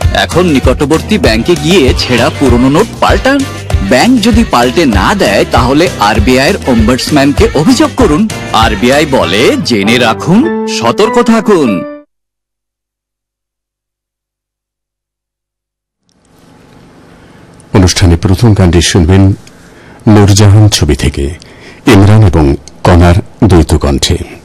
এখন নিকটবর্তী ব্যাংকে গিয়ে ছেঁড়া পুরনো নোট পাল্টান। ব্যাংক যদি পাল্টে না দেয় তাহলে আরবিআই এর অম্বাডসম্যানকে অভিযোগ করুন। আরবিআই বলে, জেনে রাখুন, সতর্ক থাকুন। অনুষ্ঠানে প্রথম গানটি শুনবেন নূরজাহান ছবি থেকে ইমরান এবং কণার দ্বৈত কণ্ঠে।